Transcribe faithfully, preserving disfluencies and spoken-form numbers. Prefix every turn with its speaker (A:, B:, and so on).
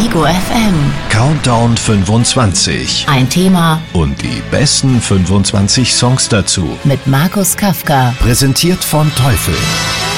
A: Ego F M.
B: Countdown fünfundzwanzig.
A: Ein Thema
B: Und die besten fünfundzwanzig Songs dazu.
A: mit Markus Kafka.
B: Präsentiert von Teufel.